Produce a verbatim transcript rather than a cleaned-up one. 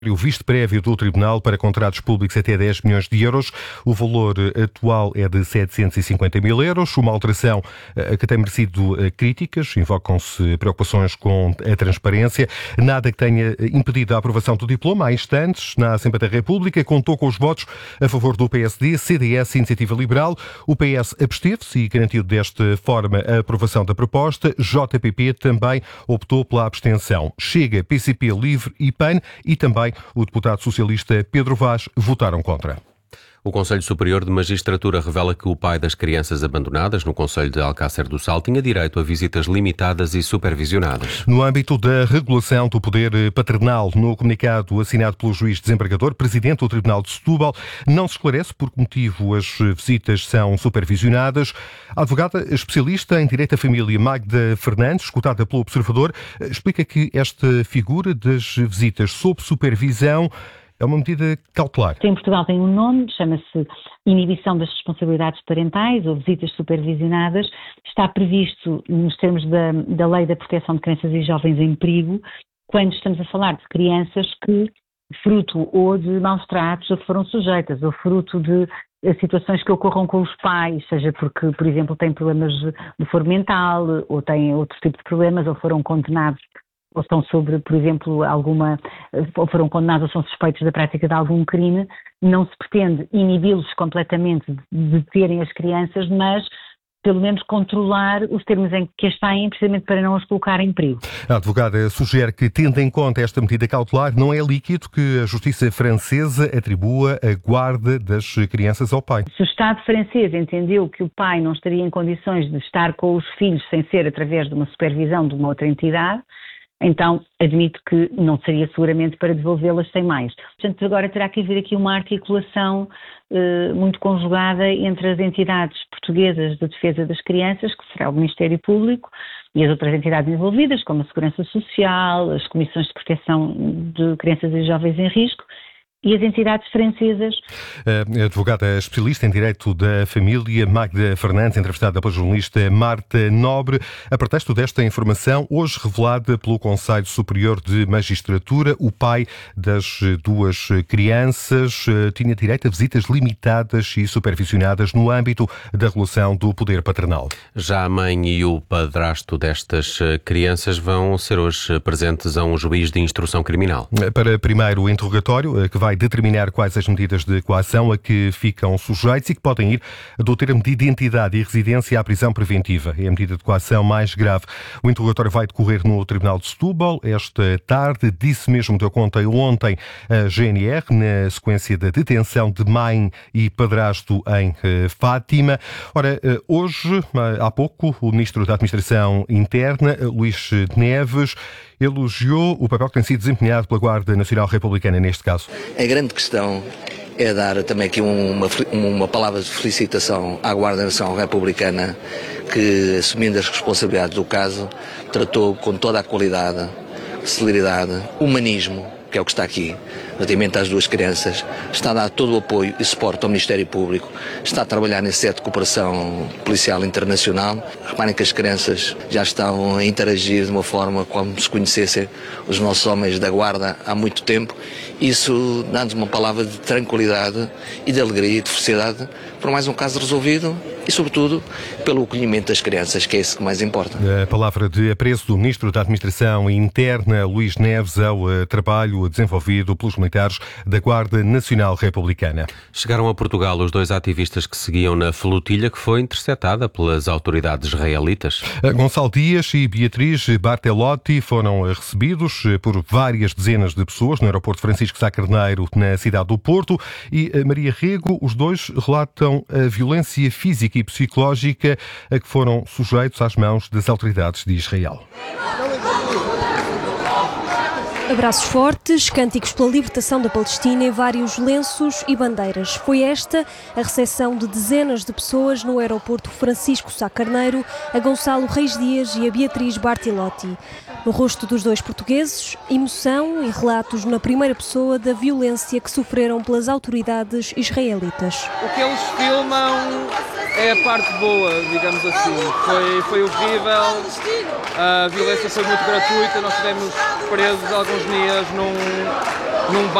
O visto prévio do Tribunal para contratos públicos até dez milhões de euros. O valor atual é de setecentos e cinquenta mil euros. Uma alteração que tem merecido críticas. Invocam-se preocupações com a transparência. Nada que tenha impedido a aprovação do diploma. Há instantes, na Assembleia da República, contou com os votos a favor do P S D, C D S e Iniciativa Liberal. O P S absteve-se e garantiu desta forma a aprovação da proposta. J P P também optou pela abstenção. Chega, P C P, Livre e P A N e também o deputado socialista Pedro Vaz votaram contra. O Conselho Superior de Magistratura revela que o pai das crianças abandonadas no Concelho de Alcácer do Sal tinha direito a visitas limitadas e supervisionadas. No âmbito da regulação do poder paternal, no comunicado assinado pelo juiz desembargador, presidente do Tribunal de Setúbal, não se esclarece por que motivo as visitas são supervisionadas. A advogada especialista em Direito à Família, Magda Fernandes, escutada pelo Observador, explica que esta figura das visitas sob supervisão é uma medida cautelar. Em Portugal tem um nome, chama-se inibição das responsabilidades parentais ou visitas supervisionadas. Está previsto nos termos da, da Lei da Proteção de Crianças e Jovens em Perigo, quando estamos a falar de crianças que, fruto ou de maus tratos a que foram sujeitas, ou fruto de situações que ocorram com os pais, seja porque, por exemplo, têm problemas de foro mental, ou têm outro tipo de problemas, ou foram condenados ou estão sobre, por exemplo, alguma, ou foram condenados ou são suspeitos da prática de algum crime, não se pretende inibi-los completamente de terem as crianças, mas pelo menos controlar os termos em que as têm, precisamente para não as colocar em perigo. A advogada sugere que, tendo em conta esta medida cautelar, não é líquido que a justiça francesa atribua a guarda das crianças ao pai. Se o Estado francês entendeu que o pai não estaria em condições de estar com os filhos sem ser através de uma supervisão de uma outra entidade, então admito que não seria seguramente para devolvê-las sem mais. Portanto, agora terá que haver aqui uma articulação eh, muito conjugada entre as entidades portuguesas de defesa das crianças, que será o Ministério Público, e as outras entidades envolvidas, como a Segurança Social, as Comissões de Proteção de Crianças e Jovens em Risco, e as entidades francesas. A advogada especialista em Direito da Família, Magda Fernandes, entrevistada pela jornalista Marta Nobre, a pretexto desta informação, hoje revelada pelo Conselho Superior de Magistratura, o pai das duas crianças tinha direito a visitas limitadas e supervisionadas no âmbito da regulação do poder paternal. Já a mãe e o padrasto destas crianças vão ser hoje presentes a um juiz de instrução criminal. Para primeiro interrogatório, que vai determinar quais as medidas de coação a que ficam sujeitos e que podem ir do termo de identidade e residência à prisão preventiva. É a medida de coação mais grave. O interrogatório vai decorrer no Tribunal de Setúbal esta tarde. Disse mesmo, deu conta ontem a G N R, na sequência da detenção de mãe e padrasto em Fátima. Ora, hoje, há pouco, o Ministro da Administração Interna, Luís Neves, elogiou o papel que tem sido desempenhado pela Guarda Nacional Republicana neste caso. A grande questão é dar também aqui uma, uma palavra de felicitação à Guarda Nacional Republicana, que, assumindo as responsabilidades do caso, tratou com toda a qualidade, celeridade, humanismo, que é o que está aqui, relativamente às duas crianças, está a dar todo o apoio e suporte ao Ministério Público, está a trabalhar nesse setor de cooperação policial internacional. Reparem que as crianças já estão a interagir de uma forma como se conhecessem os nossos homens da Guarda há muito tempo. Isso dá-nos uma palavra de tranquilidade e de alegria e de felicidade por mais um caso resolvido e, sobretudo, pelo acolhimento das crianças, que é isso que mais importa. A palavra de apreço do Ministro da Administração Interna, Luís Neves, ao trabalho desenvolvido pelos militares da Guarda Nacional Republicana. Chegaram a Portugal os dois ativistas que seguiam na flotilha que foi interceptada pelas autoridades israelitas. Gonçalo Dias e Beatriz Bartelotti foram recebidos por várias dezenas de pessoas no aeroporto Francisco Sá Carneiro, na cidade do Porto, e Maria Rego. Os dois relatam a violência física e psicológica a que foram sujeitos às mãos das autoridades de Israel. Abraços fortes, cânticos pela libertação da Palestina e vários lenços e bandeiras. Foi esta a recepção de dezenas de pessoas no aeroporto Francisco Sá Carneiro a Gonçalo Reis Dias e a Beatriz Bartelotti. No rosto dos dois portugueses, emoção e relatos na primeira pessoa da violência que sofreram pelas autoridades israelitas. O que eles filmam é a parte boa, digamos assim. Foi, foi horrível, a violência foi muito gratuita, nós estivemos presos alguns dias num, num